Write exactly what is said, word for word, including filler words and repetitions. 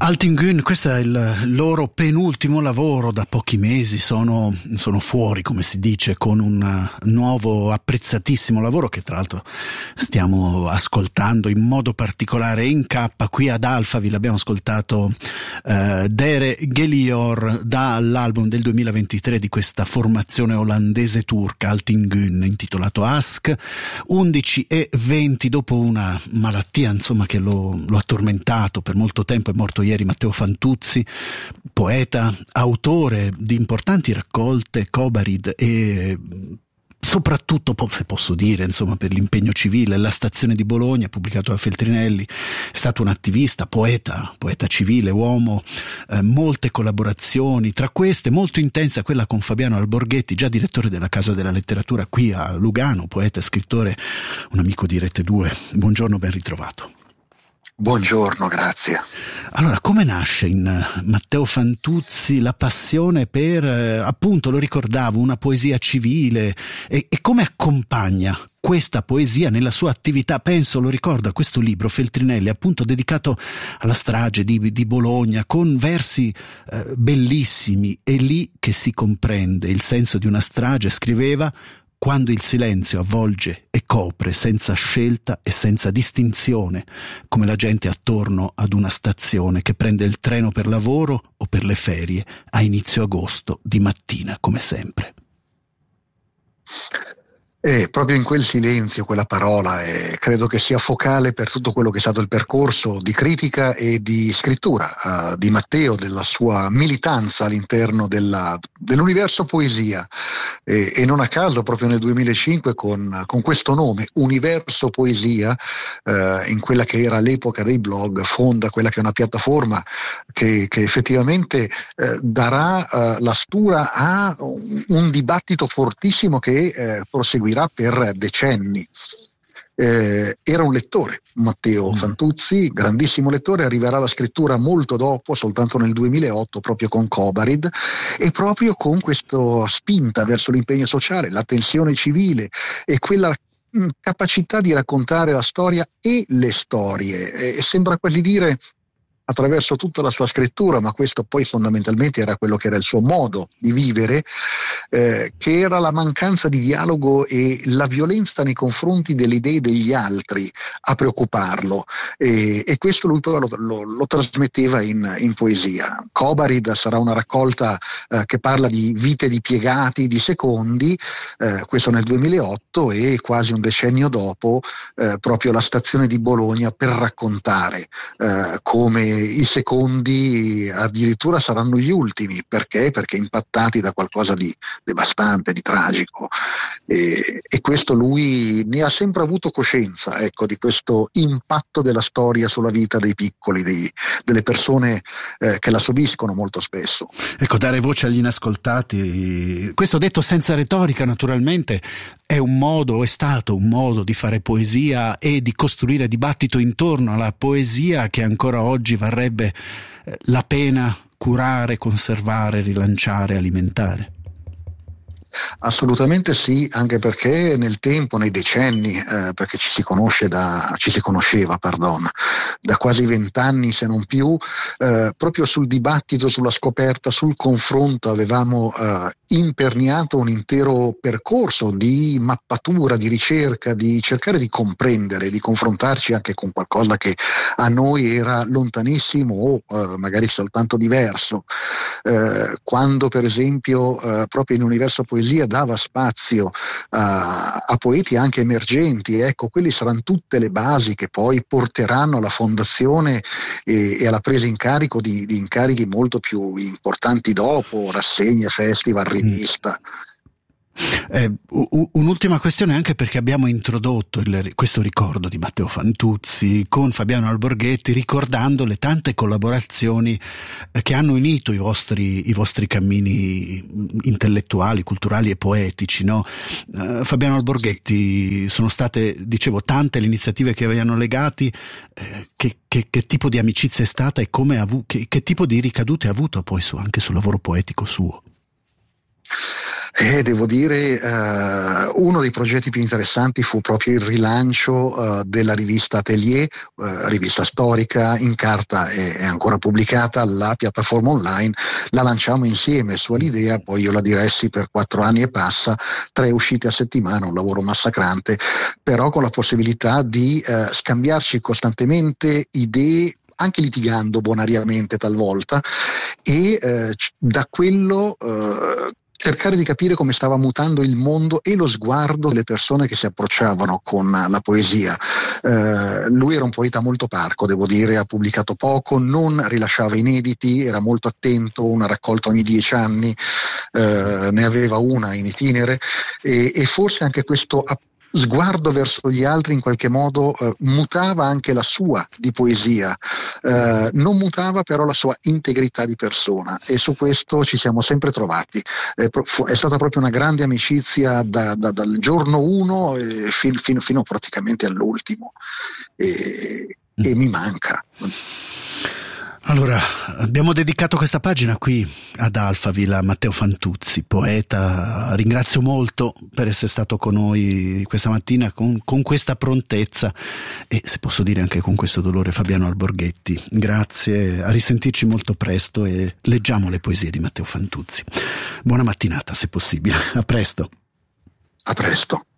Altingun, questo è il loro penultimo lavoro, da pochi mesi sono, sono fuori, come si dice, con un nuovo apprezzatissimo lavoro che tra l'altro stiamo ascoltando in modo particolare in K qui ad Alphaville. Abbiamo ascoltato eh, Dere Gelior dall'album del duemilaventitré di questa formazione olandese turca Altingun, intitolato Ask. Undici e venti, dopo una malattia insomma che lo, lo ha tormentato per molto tempo, è morto ieri Matteo Fantuzzi, poeta, autore di importanti raccolte, Cobarid e soprattutto, se posso dire, insomma, per l'impegno civile, La stazione di Bologna, pubblicato da Feltrinelli. È stato un attivista, poeta, poeta civile, uomo, eh, molte collaborazioni, tra queste molto intensa quella con Fabiano Alborghetti, già direttore della Casa della Letteratura qui a Lugano, poeta e scrittore, un amico di Rete due. Buongiorno, ben ritrovato. Buongiorno, grazie. Allora, come nasce in Matteo Fantuzzi la passione per, eh, appunto, lo ricordavo, una poesia civile, e, e come accompagna questa poesia nella sua attività? Penso, lo ricorda questo libro, Feltrinelli, appunto dedicato alla strage di, di Bologna, con versi eh, bellissimi. È lì che si comprende il senso di una strage, scriveva: quando il silenzio avvolge e copre senza scelta e senza distinzione, come la gente attorno ad una stazione che prende il treno per lavoro o per le ferie a inizio agosto di mattina, come sempre. E proprio in quel silenzio, quella parola, eh, credo che sia focale per tutto quello che è stato il percorso di critica e di scrittura uh, di Matteo, della sua militanza all'interno della, dell'universo poesia. E, e non a caso proprio nel duemilacinque con, con questo nome, Universo Poesia, uh, in quella che era l'epoca dei blog, fonda quella che è una piattaforma che, che effettivamente uh, darà uh, la stura a un, un dibattito fortissimo che uh, proseguirà per decenni. Eh, era un lettore, Matteo mm. Fantuzzi, grandissimo lettore, arriverà alla scrittura molto dopo, soltanto nel duemilaotto, proprio con Cobarid, e proprio con questa spinta verso l'impegno sociale, la tensione civile e quella mh, capacità di raccontare la storia e le storie. E sembra quasi dire, attraverso tutta la sua scrittura, ma questo poi fondamentalmente era quello che era il suo modo di vivere, eh, che era la mancanza di dialogo e la violenza nei confronti delle idee degli altri a preoccuparlo, e, e questo lui poi lo, lo, lo trasmetteva in, in poesia. Cobarid sarà una raccolta eh, che parla di vite di piegati, di secondi, eh, questo nel duemilaotto, e quasi un decennio dopo eh, proprio La stazione di Bologna, per raccontare eh, come i secondi addirittura saranno gli ultimi. Perché? Perché impattati da qualcosa di devastante, di tragico, e, e questo lui ne ha sempre avuto coscienza, ecco, di questo impatto della storia sulla vita dei piccoli, dei, delle persone eh, che la subiscono molto spesso. Ecco, dare voce agli inascoltati, questo detto senza retorica naturalmente, è un modo, è stato un modo di fare poesia e di costruire dibattito intorno alla poesia che ancora oggi varrebbe la pena curare, conservare, rilanciare, alimentare. Assolutamente sì, anche perché nel tempo, nei decenni, eh, perché ci si conosce da, ci si conosceva, pardon, da quasi vent'anni se non più, eh, proprio sul dibattito, sulla scoperta, sul confronto avevamo eh, imperniato un intero percorso di mappatura, di ricerca, di cercare di comprendere, di confrontarci anche con qualcosa che a noi era lontanissimo o eh, magari soltanto diverso. Eh, quando per esempio eh, proprio in Universo Poesia dava spazio a, a poeti anche emergenti, ecco, quelli saranno tutte le basi che poi porteranno alla fondazione e, e alla presa in carico di, di incarichi molto più importanti dopo, rassegne, festival, rivista. Mm. Eh, un'ultima questione, anche perché abbiamo introdotto il, questo ricordo di Matteo Fantuzzi con Fabiano Alborghetti, ricordando le tante collaborazioni eh, che hanno unito i vostri, i vostri cammini intellettuali, culturali e poetici, no? Eh, Fabiano Alborghetti, sono state, dicevo, tante le iniziative che vi hanno legati. Eh, che, che, che tipo di amicizia è stata e come ha avu- che, che tipo di ricadute ha avuto poi su, anche sul lavoro poetico suo? E devo dire, eh, uno dei progetti più interessanti fu proprio il rilancio eh, della rivista Atelier, eh, rivista storica, in carta è, è ancora pubblicata, la piattaforma online, la lanciamo insieme su Alidea, poi io la diressi per quattro anni e passa, tre uscite a settimana, un lavoro massacrante, però con la possibilità di eh, scambiarci costantemente idee, anche litigando bonariamente talvolta, e eh, da quello eh, cercare di capire come stava mutando il mondo e lo sguardo delle persone che si approcciavano con la poesia. Eh, lui era un poeta molto parco, devo dire, ha pubblicato poco, non rilasciava inediti, era molto attento, una raccolta ogni dieci anni, eh, ne aveva una in itinere, e, e forse anche questo sguardo verso gli altri in qualche modo eh, mutava anche la sua di poesia, eh, non mutava però la sua integrità di persona, e su questo ci siamo sempre trovati. Eh, è stata proprio una grande amicizia da, da, dal giorno uno eh, fin, fino, fino praticamente all'ultimo, e, e mi manca. Allora, abbiamo dedicato questa pagina qui ad Alphaville, a Matteo Fantuzzi, poeta. Ringrazio molto per essere stato con noi questa mattina con, con questa prontezza e, se posso dire, anche con questo dolore, Fabiano Alborghetti. Grazie, a risentirci molto presto e leggiamo le poesie di Matteo Fantuzzi. Buona mattinata, se possibile. A presto. A presto.